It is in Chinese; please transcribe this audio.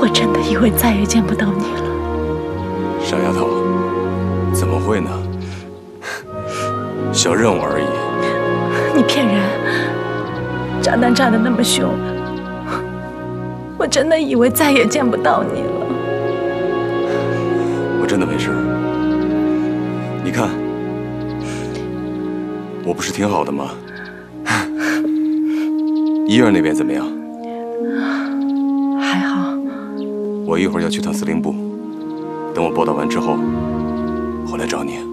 我真的以为再也见不到你了。 傻丫头，怎么会呢？小任务而已。 你骗人！炸弹炸得那么凶，我真的以为再也见不到你了。 我真的没事。你看，我不是挺好的吗？医院那边怎么样？ 还好。 我一会儿要去趟司令部，等我报道完之后，回来找你。